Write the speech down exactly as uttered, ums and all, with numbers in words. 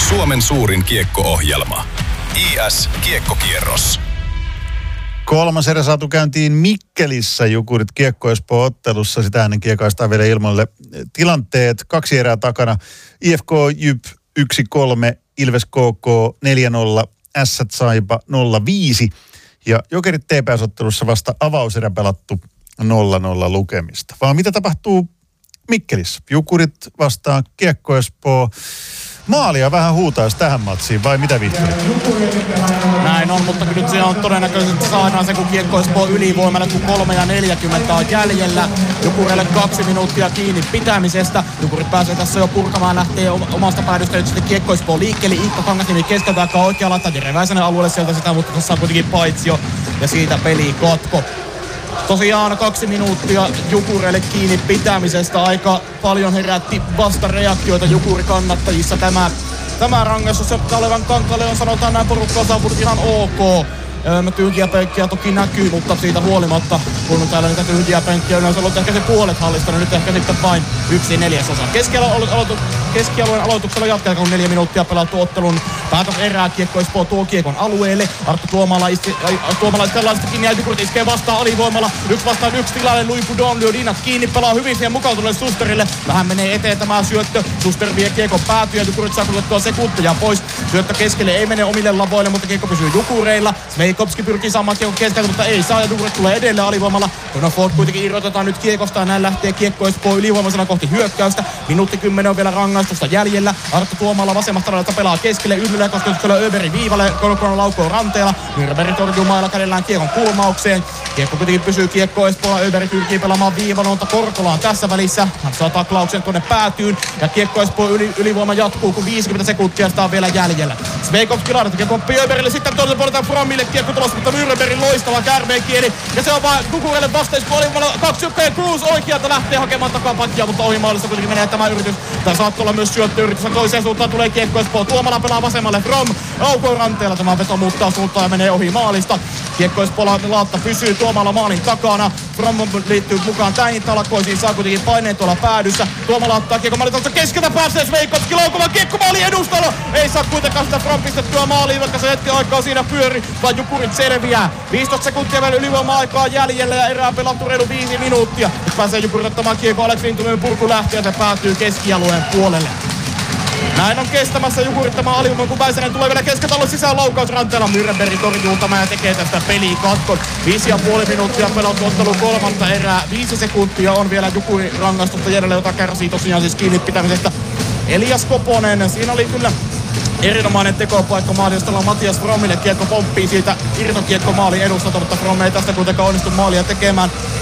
Suomen suurin kiekko-ohjelma. I S Kiekkokierros. Kolmas erä saatu käyntiin Mikkelissä Jukurit Kiekko Espoo ottelussa. Sitä ennen kiekaistaan vielä ilmoille tilanteet. Kaksi erää takana. I F K Jyp yksi kolme, Ilves K K neljä nolla, Ässät Saipa nolla viisi. Ja Jokerit T P S-ottelussa vasta avauserä pelattu nolla nolla lukemista. Vaan mitä tapahtuu Mikkelissä? Jukurit vastaan Kiekko Espoo. Maalia vähän huutaisi tähän matsiin, vai mitä Vihtori? Näin on, mutta nyt se on todennäköisesti saadaan se, kun Kiekko Espoo ylivoimalla, kun kolme ja neljäkymmentä on jäljellä. Jukurille kaksi minuuttia kiinni pitämisestä. Jukurit pääsee tässä jo purkamaan, lähtee omasta päädystä nyt sitten Kiekko Espoo liikkeelle. Iikka Kangasniemi keskeltä aikaa oikea laittaa Jere Väisänen alueelle sieltä sitä, mutta tässä on kuitenkin paitsio ja siitä peli katko. Tosiaan kaksi minuuttia Jukureille kiinni pitämisestä. Aika paljon herätti vastareaktioita Jukuri kannattajissa tämä, tämä rangaistus. Kalevan Kankalle on sanotaan näin porukkaa saapunut ihan ok. Tyhjiä penkkiä toki näkyy, mutta siitä huolimatta, kun täällä niitä tyhjiä penkkiä on ollut ehkä se puolet hallista, niin nyt ehkä sitten vain yksi neljäsosa. Keskialueen, aloitu, keskialueen aloituksella jatketaan, kun neljä minuuttia pelattu ottelun päätös erää. Kiekko Espoo tuo kiekon alueelle. Arttu Tuomala iske, Tuomala iskellaan sitten kiinni ja Jukurit iskee vastaan alivoimalla. Yksi vastaan yksi tilalle. Louis Boudon lyö Dinat kiinni, pelaa hyvin siihen mukautuneelle Susterille. Vähän menee eteen tämä syöttö. Suster vie kiekon päätyy ja Jukurit saa kuljettua sekuntia pois. Syöttö keskelle ei mene omille lavoille, mutta kiekko pysyy Jukureilla. Kopski pyrkii saamaan kiekon keskeltä, mutta ei saa ja Jukurit tulee edelleen alivoimalla. Conor Ford kuitenkin irrotetaan nyt kiekosta ja näin lähtee Kiekko Espoo ylivoimaisena kohti hyökkäystä. Minuutti kymmenen on vielä rangaistusta jäljellä. Arttu Tuomala vasemmasta radalta pelaa keskelle yhdellä kosketuksella Öberin viivalle. Konokon laukoo ranteella. Myrberg torjuu mailla kädellään kiekon kulmaukseen. Kiekko kuitenkin pysyy Kiekko Espoolla. Öberi pyrkii pelaamaan viivan, mutta Korkola on tässä välissä. Hän saa taklauksen tuonne päätyyn ja Kiekko Espoo yli, ylivoima jatkuu, kun viisikymmentä sekuntia sitä on vielä jäljellä. Sveikovski laadata pomppii Öberille, sitten toisella puolelta Frommille kiekko tulossa, mutta Myrbergin loistava kärmeen kieli. Ja se on vaan Jukurille vastaisku olivoimalla kaksi ykkönen. Cruz oikealta lähtee hakemaan takapakkia, mutta ohimaalissa kuitenkin menee tämä yritys. Tää saattaa olla myös syöttöyritys. Toiseen suuntaan tulee Kiekko Espoo. Tuomala pelaa vasemmalle From. Aukon ranteella tämä veto muuttaa suuntaan ja menee ohi maalista. Kiekko Espoo laatta pysyy Tuomala maalin takana. From liittyy mukaan täihin talkoisiin. Saa kuitenkin paineen tuolla päädyssä. Tuomala ottaa kiekko maalin keskeltä pääsee Sveikovski laukova kiekko maali edustalla. Ei saa kuitenkaan sitä From pistettyä maaliin, vaikka se hetki aikaa siinä pyöri. Vaan Jukurit selviää. viisitoista sekuntia vielä ylivoima-aikaa jäljellä ja erää pelattu reilu viisi minuuttia. Nyt pääsee Jukurit ottamaan kiekko. Alex Lintumyyn purku lähtee ja se päätyy keskialueen puolelle. Näin on kestämässä Jukurit tämä alivoima, kun Väisänen tulee vielä keskeltä sisään laukausranteella. Myrberg torjuu tämä ja tekee tästä peliä katkon. Viisi ja puoli minuuttia pelattu ottelu kolmatta erää. Viisi sekuntia on vielä Jukurin rangaistusta jäljellä, jota kärsii tosiaan siis kiinni pitämisestä Elias Koponen. Siinä oli kyllä erinomainen tekopaikka maaliostalla Matias Frommille. Kiekko pomppii siitä irtokiekko maali edustalta, mutta From ei tästä kuitenkaan onnistu maalia tekemään.